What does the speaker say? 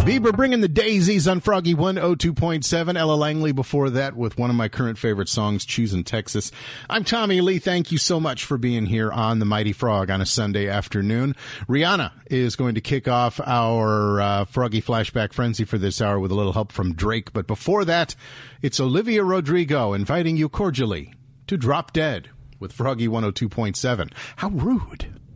Bieber bringing the daisies on Froggy 102.7. Ella Langley before that with one of my current favorite songs, Choosing Texas. I'm Tommy Lee. Thank you so much for being here on the Mighty Frog on a Sunday afternoon. Rihanna is going to kick off our Froggy Flashback Frenzy for this hour with a little help from Drake. But before that, it's Olivia Rodrigo inviting you cordially to Drop Dead with Froggy 102.7. How rude.